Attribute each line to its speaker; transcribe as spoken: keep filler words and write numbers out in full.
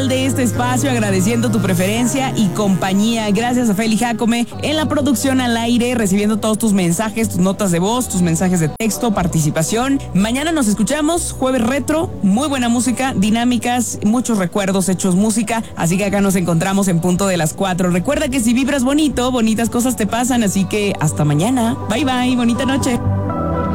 Speaker 1: final de este espacio, agradeciendo tu preferencia y compañía. Gracias a Feli Jacome en la producción al aire, recibiendo todos tus mensajes, tus notas de voz, tus mensajes de texto, participación. Mañana nos escuchamos, jueves retro, muy buena música, dinámicas, muchos recuerdos hechos música, así que acá nos encontramos en punto de las cuatro. Recuerda que si vibras bonito, bonitas cosas te pasan, así que hasta mañana. Bye bye, bonita noche.